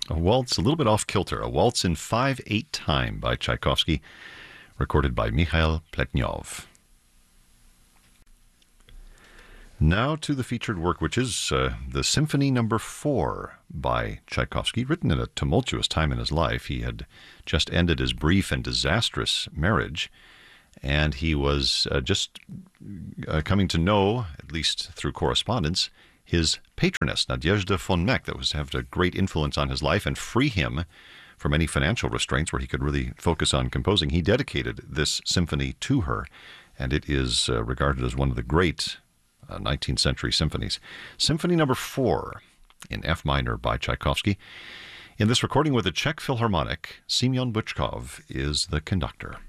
A waltz, a little bit off kilter, a waltz in 5/8 time by Tchaikovsky, recorded by Mikhail Pletnyov. Now to the featured work, which is the Symphony No. 4 by Tchaikovsky, written in a tumultuous time in his life. He had just ended his brief and disastrous marriage, and he was just coming to know, at least through correspondence, his patroness, Nadezhda von Meck, that was to have a great influence on his life and free him from any financial restraints where he could really focus on composing. He dedicated this symphony to her, and it is regarded as one of the great 19th century symphonies. Symphony No. 4 in F minor by Tchaikovsky. In this recording with the Czech Philharmonic, Semyon Bychkov is the conductor.